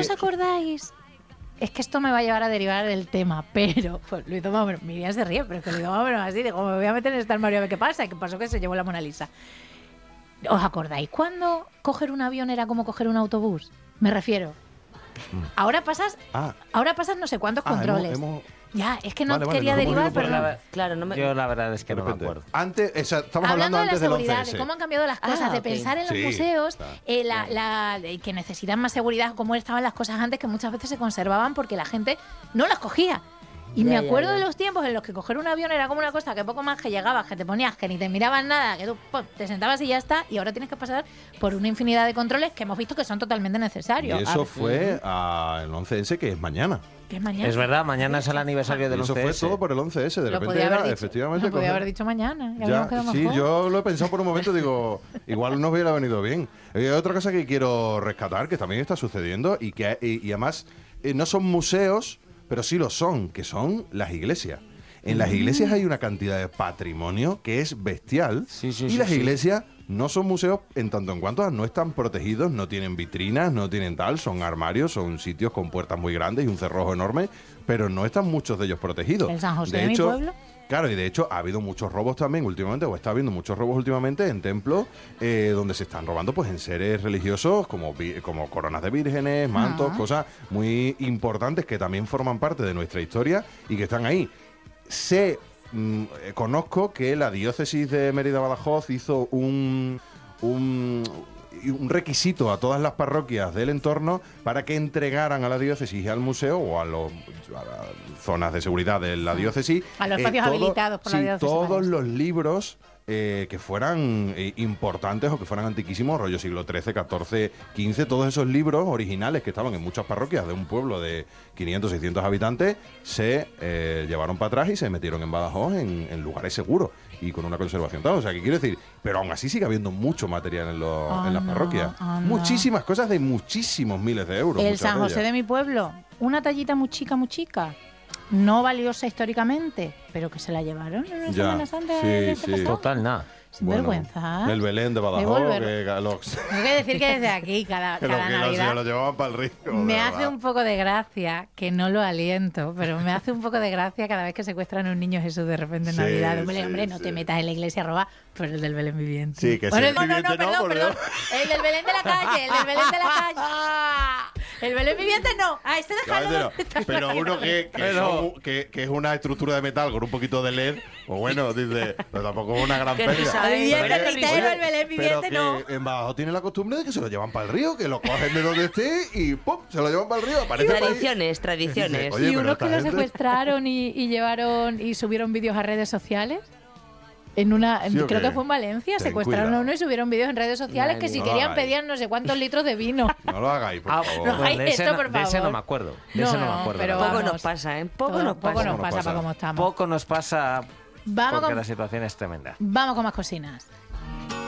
os acordáis? Es que esto me va a llevar a derivar del tema, pero pues lo hizo más o menos. Miriam se ríe, pero es que lo hizo más o menos así. Digo, me voy a meter en este armario a ver qué pasa. ¿Qué pasó? Que se llevó la Mona Lisa. ¿Os acordáis cuando coger un avión era como coger un autobús? Me refiero. Ahora pasas no sé cuántos controles. Ya, es que no quería derivar, pero yo la verdad es que no me acuerdo. Antes, estamos hablando de la antes del seguridad, 11S. de cómo han cambiado las cosas, de pensar en los museos, que necesitan más seguridad, cómo estaban las cosas antes, que muchas veces se conservaban porque la gente no las cogía. Y me acuerdo de los tiempos en los que coger un avión era como una cosa que poco más que llegabas, que te ponías, que ni te miraban nada, que tú te sentabas y ya está, y ahora tienes que pasar por una infinidad de controles que hemos visto que son totalmente necesarios. Y eso fue el 11S, que es mañana. ¿Qué es mañana? Es verdad, mañana es el aniversario del 11S. Eso fue todo por el 11S, de repente era efectivamente... Lo podía haber dicho mañana. Sí, yo lo he pensado por un momento, digo, igual nos hubiera venido bien. Hay otra cosa que quiero rescatar, que también está sucediendo, y además no son museos, pero sí lo son, que son las iglesias. En las iglesias hay una cantidad de patrimonio que es bestial, y las iglesias no son museos en tanto en cuanto no están protegidos, no tienen vitrinas, no tienen tal, son armarios, son sitios con puertas muy grandes y un cerrojo enorme, pero no están muchos de ellos protegidos. ¿En San José de mi pueblo? Claro, y de hecho ha habido muchos robos también últimamente, o está habiendo muchos robos últimamente en templos donde se están robando pues en seres religiosos como coronas de vírgenes, mantos, cosas muy importantes que también forman parte de nuestra historia y que están ahí. Conozco que la diócesis de Mérida-Badajoz hizo un requisito a todas las parroquias del entorno para que entregaran a la diócesis y al museo o a las zonas de seguridad de la diócesis a los espacios habilitados por la diócesis, todos los libros que fueran importantes o que fueran antiquísimos, rollo siglo XIII, XIV, XV, todos esos libros originales que estaban en muchas parroquias de un pueblo de 500, 600 habitantes, se llevaron para atrás y se metieron en Badajoz en lugares seguros y con una conservación tal. O sea, que quiero decir, pero aún así sigue habiendo mucho material en las parroquias. Muchísimas cosas de muchísimos miles de euros. El San José de mi pueblo, una tallita muy chica, no valiosa históricamente, pero que se la llevaron en una Semana Santa. Total, nada. Sin vergüenza. El Belén de Badajoz. Tengo que decir que desde aquí, cada Navidad, lo llevaban para el río. Me hace un poco de gracia, que no lo aliento, pero me hace un poco de gracia cada vez que secuestran a un niño Jesús de repente en Navidad. Hombre, no te metas en la iglesia a robar, pero el del Belén viviente. Sí, que bueno, sí. Perdón. El del Belén de la calle, El Belén viviente no. Este déjalo. Pero uno que es una estructura de metal con un poquito de LED, pues bueno, dice, pero tampoco es una gran pérdida. El Belén viviente no. En Badajoz tiene la costumbre de que se lo llevan para el río, que lo cogen de donde esté y ¡pum! Se lo llevan para el río. Tradiciones. Y unos que lo secuestraron y llevaron y subieron vídeos a redes sociales. Creo que fue en Valencia, secuestraron a uno y subieron vídeos en redes sociales que si querían pedían no sé cuántos litros de vino. No lo hagáis, por favor. No hagáis esto, por favor. De ese no me acuerdo. Pero poco nos pasa, ¿eh? Poco nos pasa para cómo estamos. Poco nos pasa porque la situación es tremenda. Vamos con más cocinas.